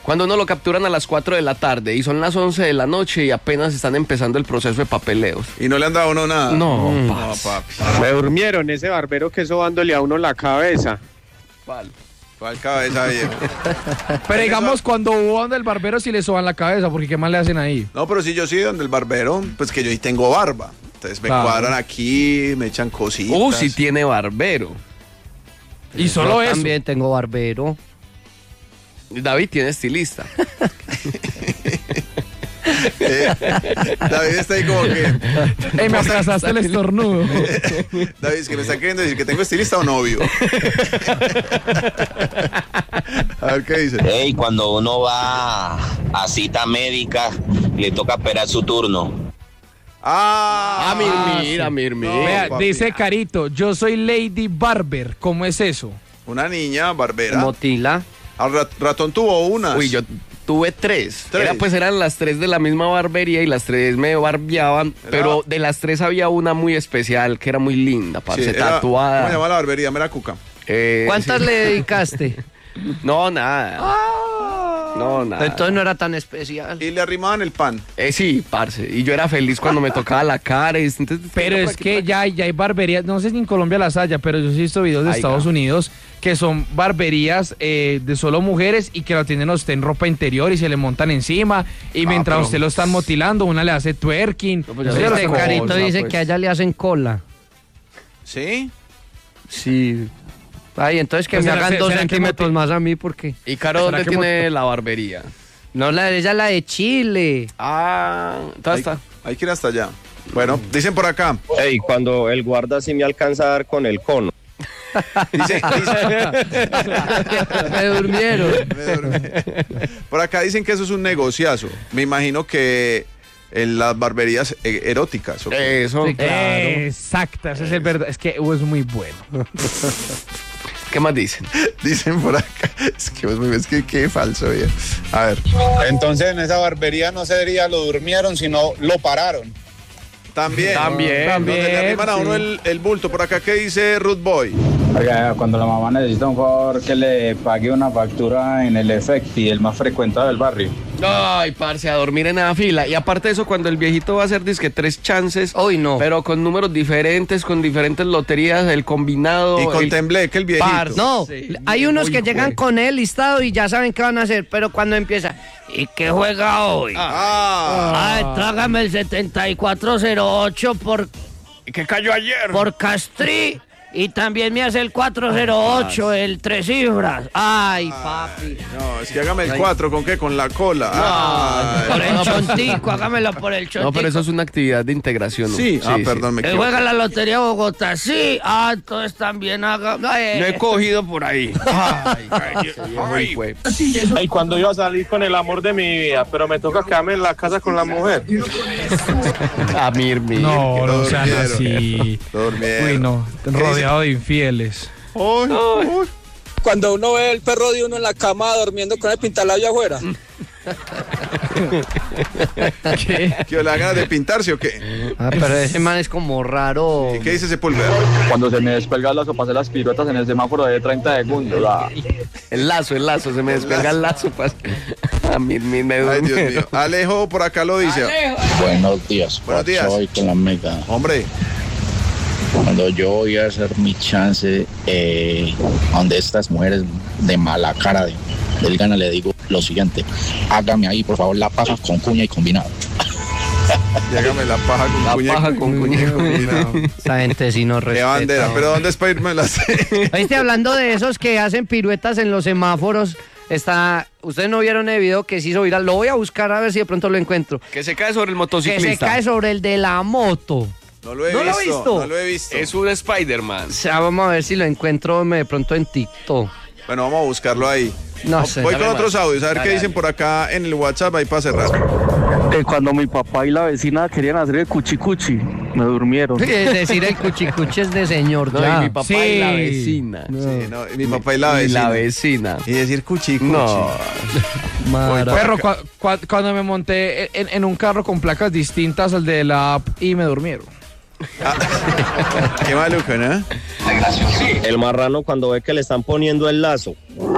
Cuando uno lo capturan a las 4 de la tarde y son las 11 de la noche y apenas están empezando el proceso de papeleos. ¿Y no le han dado a uno nada? No, papi. Me durmieron ese barbero que sobándole a uno la cabeza. ¿Cuál cabeza, viejo? Pero digamos, cuando hubo donde el barbero sí le soban la cabeza, porque ¿qué más le hacen ahí? No, pero si yo sí donde el barbero, pues que yo ahí tengo barba. Entonces me cuadran aquí, me echan cositas. Sí tiene barbero. Y solo eso. También tengo barbero. David tiene estilista. David está ahí como que... Me aplazaste el estornudo. David, es que me está queriendo decir que tengo estilista o novio. A ver qué dice. Ey, cuando uno va a cita médica, le toca esperar su turno. Mira. Vea, dice Carito, yo soy Lady Barber. ¿Cómo es eso? Una niña barbera. Motila. Ratón tuvo unas. Uy, yo tuve 3. Eran las 3 de la misma barbería y las 3 me barbeaban, pero de las 3 había una muy especial que era muy linda, parce, tatuada. ¿Cómo se llama la barbería? Mera Cuca. ¿Cuántas le dedicaste? No, nada. No, nada. Entonces no era tan especial. ¿Y le arrimaban el pan? Sí, parce. Y yo era feliz cuando me tocaba la cara. Entonces, pero es que ya hay barberías, no sé si en Colombia las haya, pero yo sí he visto videos de Estados Unidos que son barberías de solo mujeres y que lo tienen a usted en ropa interior y se le montan encima y mientras usted lo están motilando, una le hace twerking. Este Carito dice que a ella le hacen cola. ¿Sí? Sí. Ay, entonces que me hagan 2 centímetros más a mí, porque... ¿Y Caro dónde tiene la barbería? No, ella es la de Chile. Está. Hay que ir hasta allá. Bueno, dicen por acá. Ey, cuando el guarda sí me alcanza a dar con el cono. Me durmieron. Por acá dicen que eso es un negociazo. Me imagino que en las barberías eróticas. Eso. Sí, claro. Exacto, ese es el verdad. Es que es muy bueno. ¿Qué más dicen? Dicen por acá. Es que qué falso, ya. A ver. Entonces en esa barbería no sería lo durmieron, sino lo pararon. También. Donde le arriman a uno el bulto. Por acá, ¿qué dice Ruth Boy? Oiga, cuando la mamá necesita un favor que le pague una factura en el Efecti, el más frecuentado del barrio. Ay, parce, a dormir en la fila. Y aparte de eso, cuando el viejito va a hacer disque 3 chances, no. Pero con números diferentes, con diferentes loterías, el combinado. Y con tembleque el viejito. No, hay unos que llegan con el listado y ya saben qué van a hacer, pero cuando empieza, ¿y qué juega hoy? Trágame el 7408 por... ¿Qué cayó ayer? Por Castrí. Y también me hace el 408, el 3 cifras. Ay, papi. No, es que hágame el 4, ¿con qué? Con la cola. Por el chontico, hágamelo por el chontico. No, pero eso es una actividad de integración. ¿No? Sí. Perdón, me equivoqué. ¿Juega la Lotería Bogotá? Sí. Entonces también haga... No he cogido por ahí. Ay, cuando iba a salir con el amor de mi vida, pero me toca quedarme en la casa con la mujer. No sean así. Uy, no. Rodeado de infieles. Cuando uno ve el perro de uno en la cama durmiendo con el pintalabio afuera. ¿Que le hagan de pintarse o qué? Pero ese man es como raro. ¿Y qué dice Sepúlveda? Cuando se me despelga el lazo para hacer las piruetas en el semáforo de 30 segundos. El lazo, se me despega el lazo. A mí me Ay, Dios mío. Alejo por acá lo dice. Buenos días. Buenos días. Soy con la mega. Hombre. Cuando yo voy a hacer mi chance, donde estas mujeres de mala cara del gana, le digo lo siguiente: hágame ahí, por favor, la paja con cuña y combinado. Y hágame la paja con cuña y combinado. Esa gente sí no respeta. Qué bandera, pero ¿dónde es para irme a las... Oíste, hablando de esos que hacen piruetas en los semáforos, ustedes no vieron el video que se hizo viral, lo voy a buscar a ver si de pronto lo encuentro. Que se cae sobre el motociclista. Que se cae sobre el de la moto. No lo he visto. Es un Spider-Man. O sea, vamos a ver si lo encuentro de pronto en TikTok. Bueno, vamos a buscarlo ahí. No sé. Voy con otros audios, a ver qué dicen por acá en el WhatsApp ahí para cerrar. Cuando mi papá y la vecina querían hacer el cuchicuchi, me durmieron. Es decir, el cuchicuchi es de señor. No, ya. y mi papá y la vecina. Y mi papá y la vecina. Y la vecina. Y decir cuchicuchi. No. Perro, cuando me monté en un carro con placas distintas al de la app y me durmieron. Qué maluco, ¿no? El marrano cuando ve que le están poniendo el lazo